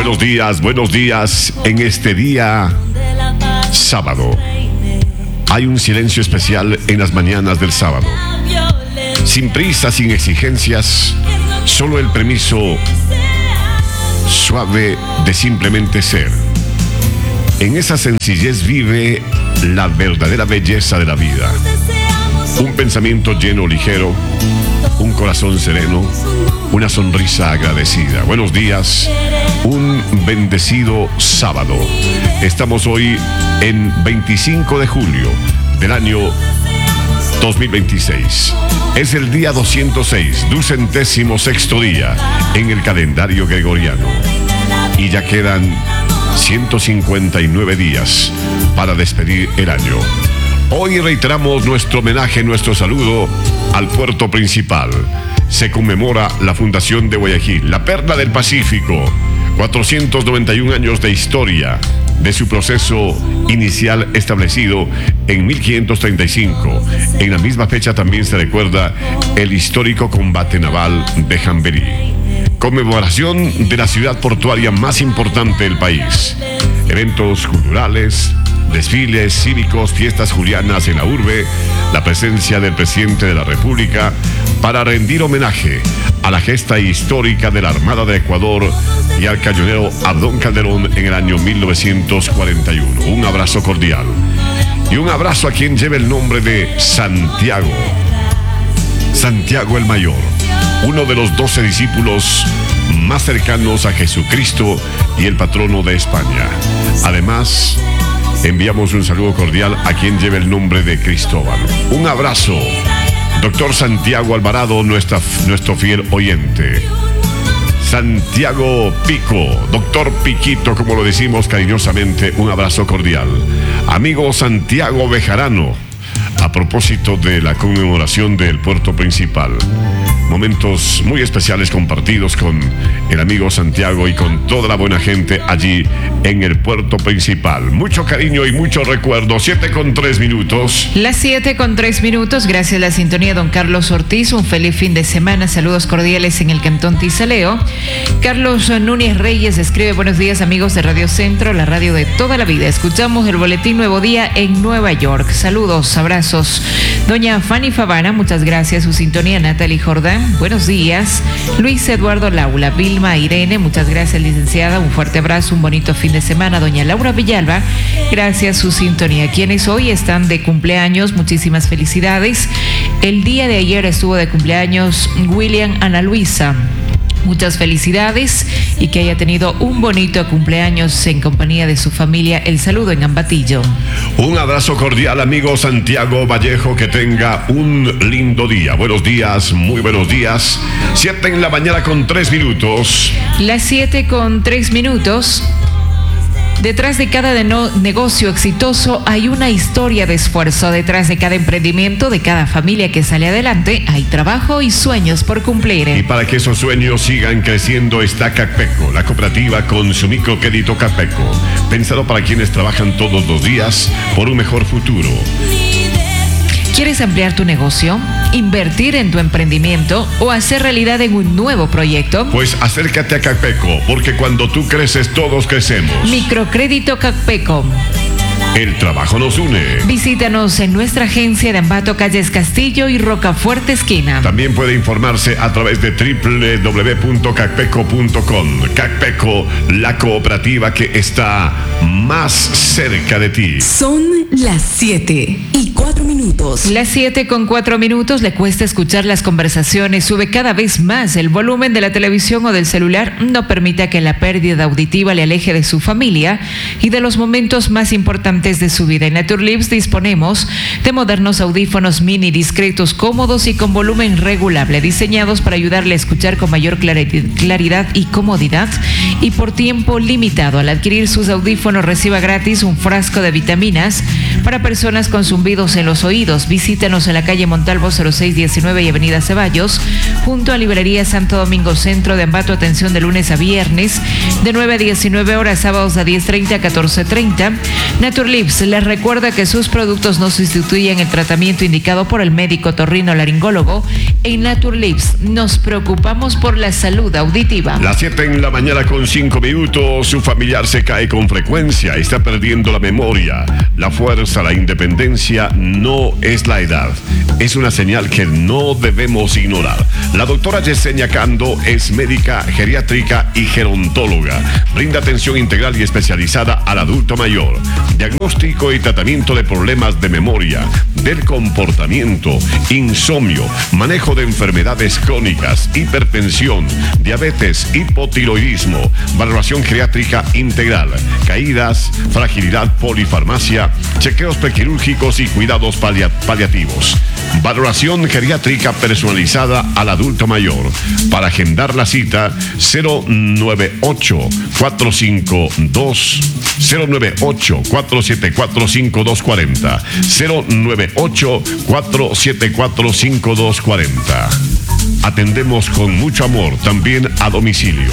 buenos días en este día sábado. Hay un silencio especial en las mañanas del sábado. Sin prisa, sin exigencias, solo el permiso suave de simplemente ser. En esa sencillez vive la verdadera belleza de la vida. Un pensamiento lleno, ligero, un corazón sereno, una sonrisa agradecida. Buenos días, un bendecido sábado. Estamos hoy en 25 de julio del año 2026. Es el día 206, 206º día en el calendario gregoriano. Y ya quedan 159 días para despedir el año. Hoy reiteramos nuestro homenaje, nuestro saludo al puerto principal. Se conmemora la fundación de Guayaquil, la perla del Pacífico. 491 años de historia de su proceso inicial establecido en 1535. En la misma fecha también se recuerda el histórico combate naval de Jamberí. Conmemoración de la ciudad portuaria más importante del país. Eventos culturales, desfiles cívicos, fiestas julianas en la urbe, la presencia del presidente de la República para rendir homenaje a la gesta histórica de la Armada de Ecuador y al cañonero Abdón Calderón en el año 1941. Un abrazo cordial y un abrazo a quien lleva el nombre de Santiago. Santiago el Mayor, uno de los 12 discípulos más cercanos a Jesucristo y el patrono de España. Además, enviamos un saludo cordial a quien lleva el nombre de Cristóbal. Un abrazo, doctor Santiago Alvarado, nuestro fiel oyente. Santiago Pico, doctor Piquito, como lo decimos cariñosamente, un abrazo cordial. Amigo Santiago Bejarano, a propósito de la conmemoración del puerto principal. Momentos muy especiales compartidos con el amigo Santiago y con toda la buena gente allí en el puerto principal. Mucho cariño y mucho recuerdo. 7:03. Las 7:03. Gracias a la sintonía, don Carlos Ortiz. Un feliz fin de semana. Saludos cordiales en el Cantón Tizaleo. Carlos Núñez Reyes escribe: buenos días, amigos de Radio Centro, la radio de toda la vida. Escuchamos el boletín Nuevo Día en Nueva York. Saludos, abrazos. Doña Fanny Favana, muchas gracias. Su sintonía, Natalie Jordán. Buenos días. Luis Eduardo Laula, Vilma Irene, muchas gracias, licenciada. Un fuerte abrazo, un bonito fin de semana. Doña Laura Villalba, gracias su sintonía. Quienes hoy están de cumpleaños, muchísimas felicidades. El día de ayer estuvo de cumpleaños William Ana Luisa. Muchas felicidades y que haya tenido un bonito cumpleaños en compañía de su familia. El saludo en Ambatillo. Un abrazo cordial, amigo Santiago Vallejo, que tenga un lindo día. Buenos días, muy buenos días. 7:03. Las 7:03. Detrás de cada negocio exitoso hay una historia de esfuerzo. Detrás de cada emprendimiento, de cada familia que sale adelante, hay trabajo y sueños por cumplir. Y para que esos sueños sigan creciendo está Cacpeco, la cooperativa con su microcrédito Cacpeco, pensado para quienes trabajan todos los días por un mejor futuro. ¿Quieres ampliar tu negocio, invertir en tu emprendimiento o hacer realidad en un nuevo proyecto? Pues acércate a Cacpeco, porque cuando tú creces, todos crecemos. Microcrédito Cacpeco. El trabajo nos une. Visítanos en nuestra agencia de Ambato, Calles Castillo y Rocafuerte esquina. También puede informarse a través de www.cacpeco.com. Cacpeco, la cooperativa que está más cerca de ti. Son las 7:04. Las 7:04. Le cuesta escuchar las conversaciones. Sube cada vez más el volumen de la televisión o del celular. No permita que la pérdida auditiva le aleje de su familia y de los momentos más importantes de su vida. En Naturlips disponemos de modernos audífonos mini, discretos, cómodos y con volumen regulable, diseñados para ayudarle a escuchar con mayor claridad y comodidad y por tiempo limitado. Al adquirir sus audífonos, reciba gratis un frasco de vitaminas para personas con zumbidos en los oídos. Bienvenidos. Visítanos en la calle Montalvo 0619 y Avenida Ceballos, junto a Librería Santo Domingo Centro de Ambato. Atención de lunes a viernes, de 9 a 19 horas, sábados a 10:30 a 14:30. Naturlips les recuerda que sus productos no sustituyen el tratamiento indicado por el médico otorrinolaringólogo. En Naturlips nos preocupamos por la salud auditiva. Las 7 en la mañana con 5 minutos. Su familiar se cae con frecuencia, está perdiendo la memoria, la fuerza, la independencia. No es la edad, es una señal que no debemos ignorar. La doctora Yesenia Cando es médica geriátrica y gerontóloga. Brinda atención integral y especializada al adulto mayor. Diagnóstico y tratamiento de problemas de memoria, del comportamiento, insomnio, manejo de enfermedades crónicas, hipertensión, diabetes, hipotiroidismo, valoración geriátrica integral, caídas, fragilidad, polifarmacia, chequeos prequirúrgicos y cuidados paliativos. Valoración geriátrica personalizada al adulto mayor. Para agendar la cita, 098-474-5240. 098-474-5240. Atendemos con mucho amor, también a domicilio.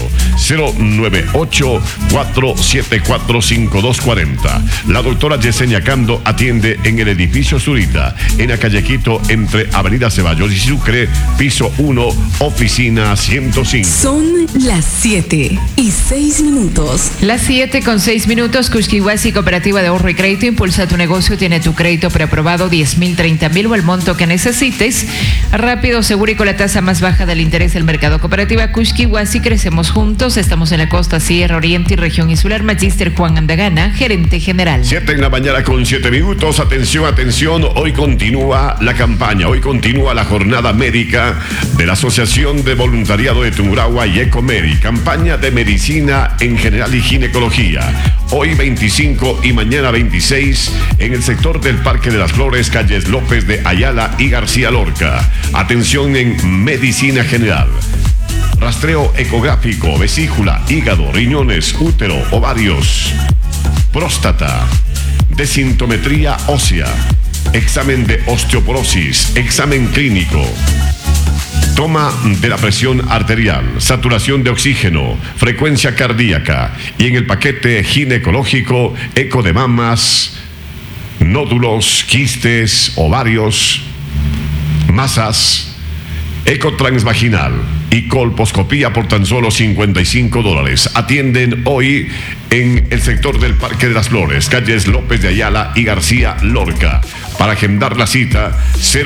098-474-5240. La doctora Yesenia Cando atiende en el edificio Zurita, en la calle Quito, entre Avenida Ceballos y Sucre, piso 1, oficina 105. Son las 7:06. Las 7:06. Cusquihuasi Cooperativa de Ahorro y Crédito impulsa tu negocio. Tiene tu crédito preaprobado, 10,000, 30,000 o el monto que necesites. Rápido, seguro y con la tasa más baja del interés del mercado. Cooperativa Cusquihuasi, crecemos juntos. Estamos en la costa, Sierra Oriente y región insular. Magíster Juan Andagana, gerente general. 7 en la mañana con 7 minutos. Atención, atención. Hoy continúa la campaña. Hoy continúa la jornada médica de la Asociación de Voluntariado de Tungurahua y Ecomedi. Campaña de medicina en general y ginecología. Hoy 25 y mañana 26 en el sector del Parque de las Flores, calles López de Ayala y García Lorca. Atención en medicina general. Rastreo ecográfico, vesícula, hígado, riñones, útero, ovarios, próstata, desintometría ósea, examen de osteoporosis, examen clínico, toma de la presión arterial, saturación de oxígeno, frecuencia cardíaca y en el paquete ginecológico, eco de mamas, nódulos, quistes, ovarios, masas, eco transvaginal y colposcopía por tan solo $55. Atienden hoy en el sector del Parque de las Flores, calles López de Ayala y García Lorca. Para agendar la cita,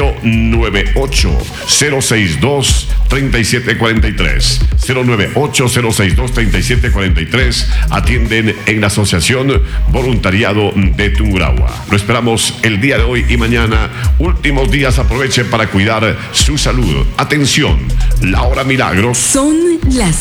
098-062-3743. 098-062-3743. Atienden en la Asociación Voluntariado de Tungurahua. Lo esperamos el día de hoy y mañana. Últimos días, aproveche para cuidar su salud. Atención, la hora milagros. Son las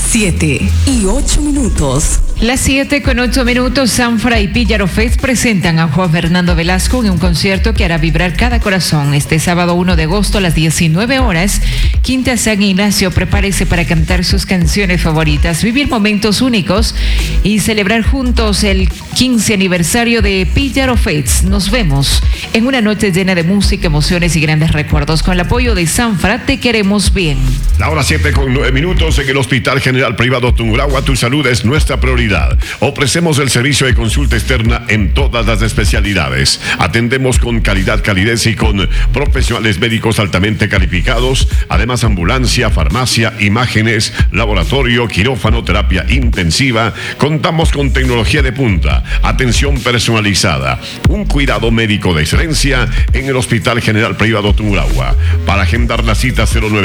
7:08. Las 7:08. Sanfra y Píllaro Fest presentan a Juan Fernando Velasco en un concierto que hará vibrar cada corazón. Este sábado 1 de agosto a las 19 horas, Quinta San Ignacio. Prepárese para cantar sus canciones favoritas, vivir momentos únicos y celebrar juntos el 15 aniversario de Píllaro Fest. Nos vemos en una noche llena de música, emociones y grandes recuerdos. Con el apoyo de Sanfra, te queremos bien. La hora 7:09 en el Hospital General Privado Tungurahua. Tu salud es nuestra prioridad. Ofrecemos el servicio de consulta externa en todas las especialidades. Atendemos con calidad, calidez y con profesionales médicos altamente calificados. Además, ambulancia, farmacia, imágenes, laboratorio, quirófano, terapia intensiva. Contamos con tecnología de punta, atención personalizada, un cuidado médico de excelencia en el Hospital General Privado Tungurahua. Para agendar la cita,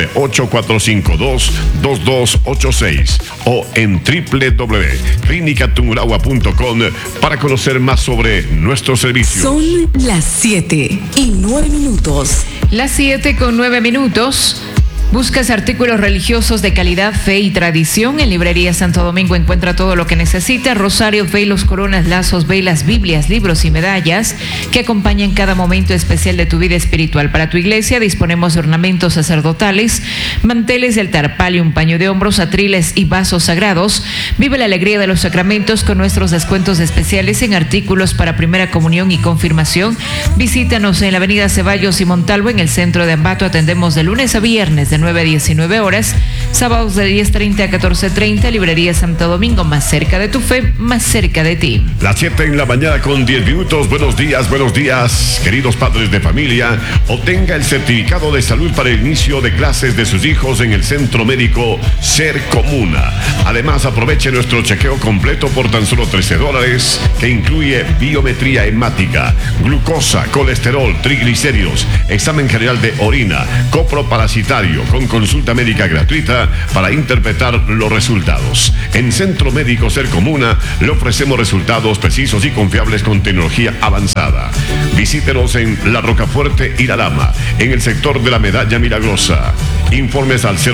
098-452-2286 o en www.clinicatungurahua.com para conocer más sobre nuestros servicios. Son las 7:09. Las 7:09. ¿Buscas artículos religiosos de calidad, fe y tradición? En Librería Santo Domingo encuentra todo lo que necesita: rosarios, velos, coronas, lazos, velas, biblias, libros y medallas que acompañan cada momento especial de tu vida espiritual. Para tu iglesia disponemos de ornamentos sacerdotales, manteles de altar, palio, un paño de hombros, atriles y vasos sagrados. Vive la alegría de los sacramentos con nuestros descuentos especiales en artículos para primera comunión y confirmación. Visítanos en la avenida Ceballos y Montalvo, en el centro de Ambato. Atendemos de lunes a viernes de 9 a 19 horas, sábados de 10:30 a 14:30. Librería Santo Domingo, más cerca de tu fe, más cerca de ti. Las 7 en la mañana con 10 minutos. Buenos días, queridos padres de familia. Obtenga el certificado de salud para el inicio de clases de sus hijos en el Centro Médico Ser Comuna. Además, aproveche nuestro chequeo completo por tan solo $13, que incluye biometría hemática, glucosa, colesterol, triglicéridos, examen general de orina, coproparasitario, con consulta médica gratuita para interpretar los resultados. En Centro Médico Ser Comuna le ofrecemos resultados precisos y confiables con tecnología avanzada. Visítenos en La Rocafuerte y La Lama, en el sector de la Medalla Milagrosa. Informes al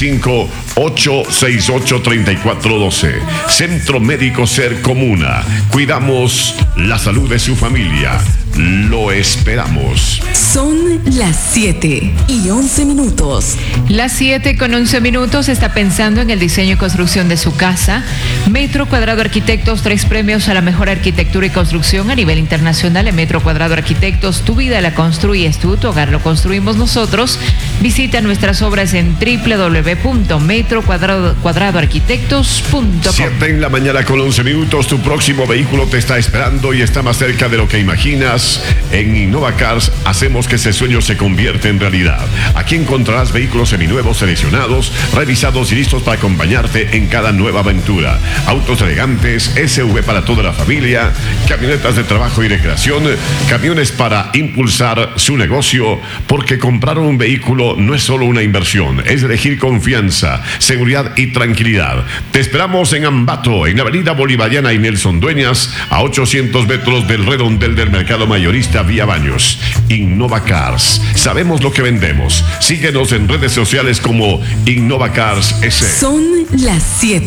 095-868-3412. Centro Médico Ser Comuna. Cuidamos la salud de su familia. Lo esperamos. Son las 7:11. Las 7:11. Está pensando en el diseño y construcción de su casa. Metro Cuadrado Arquitectos, 3 premios a la mejor arquitectura y construcción a nivel internacional. En Metro Cuadrado Arquitectos, tu vida la construyes tú, tu hogar lo construimos nosotros. Visita nuestras obras en www.metrocuadradoarquitectos.com. 7 en la mañana con 11 minutos. Tu próximo vehículo te está esperando y está más cerca de lo que imaginas. En Innova Cars hacemos que ese sueño se convierta en realidad. Aquí encontrarás vehículos seminuevos seleccionados, revisados y listos para acompañarte en cada nueva aventura. Autos elegantes, SUV para toda la familia, camionetas de trabajo y recreación, camiones para impulsar su negocio, porque comprar un vehículo no es solo una inversión, es elegir confianza, seguridad y tranquilidad. Te esperamos en Ambato, en la avenida Bolivariana y Nelson Dueñas, a 800 metros del redondel del mercado mayorista Vía Baños. Innova Cars, sabemos lo que vendemos. Síguenos en redes sociales como Innova Cars S. Son las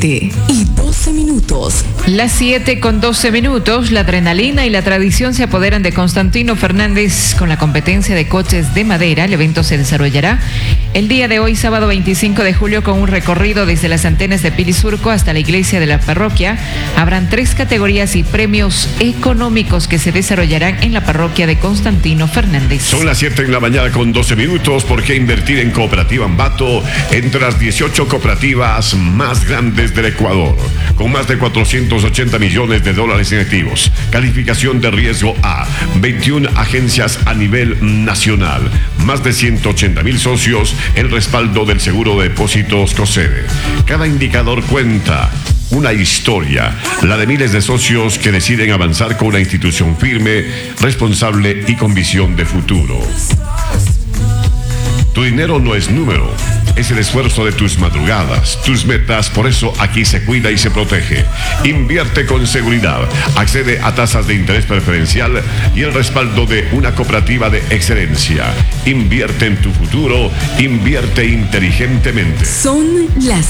7:12. Las 7:12. La adrenalina y la tradición se apoderan de Constantino Fernández con la competencia de coches de madera. El evento se desarrollará el día de hoy, sábado 25 de julio, con un recorrido desde las antenas de Pilisurco hasta la iglesia de la parroquia. Habrán 3 categorías y premios económicos que se desarrollarán en la parroquia de Constantino Fernández. Son las 7 en la mañana con 12 minutos. ¿Por qué invertir en Cooperativa Ambato? Entre las 18 cooperativas más grandes del Ecuador, con más de $480 millones en activos, calificación de riesgo A, 21 agencias a nivel nacional, más de 180,000 socios, el respaldo del seguro de depósitos COSEDE. Cada indicador cuenta. Una historia, la de miles de socios que deciden avanzar con una institución firme, responsable y con visión de futuro. Tu dinero no es número, es el esfuerzo de tus madrugadas, tus metas. Por eso aquí se cuida y se protege. Invierte con seguridad, accede a tasas de interés preferencial y el respaldo de una cooperativa de excelencia. Invierte en tu futuro, invierte inteligentemente. Son las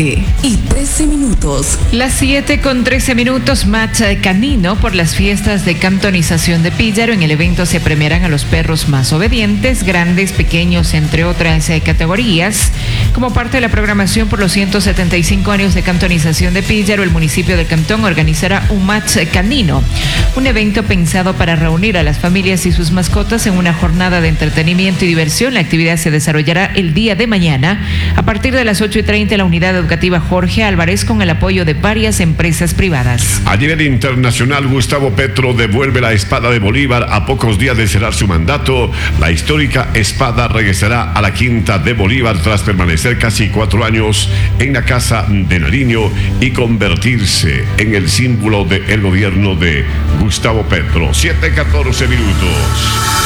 7:13. Las 7:13. Match canino por las fiestas de cantonización de Píllaro. En el evento se premiarán a los perros más obedientes, grandes, pequeños, entre otras categorías. Como parte de la programación por los 175 años de cantonización de Píllaro, el municipio del Cantón organizará un match canino, un evento pensado para reunir a las familias y sus mascotas en una jornada de entretenimiento y diversión. La actividad se desarrollará el día de mañana a partir de las 8:30 en la unidad educativa Jorge Álvarez, con el apoyo de varias empresas privadas. A nivel internacional, Gustavo Petro devuelve la espada de Bolívar a pocos días de cerrar su mandato. La histórica espada regresará a la Quinta de Bolívar tras permanecer casi 4 años en la Casa de Nariño y convertirse en el símbolo del gobierno de Gustavo Petro. 7:14.